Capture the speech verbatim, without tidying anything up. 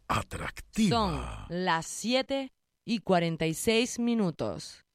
atractiva. Son las siete y cuarenta y seis minutos.